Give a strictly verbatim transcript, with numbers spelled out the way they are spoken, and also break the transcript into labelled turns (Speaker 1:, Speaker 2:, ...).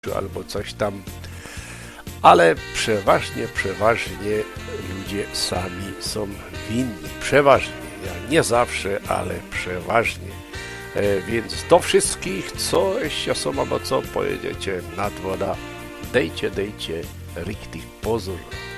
Speaker 1: albo coś tam, ale przeważnie, przeważnie ludzie sami są winni. Przeważnie, ja nie zawsze, ale przeważnie. E, więc do wszystkich, co jeszcze są, albo co pojedziecie nad woda, dejcie, dejcie riktig pozor.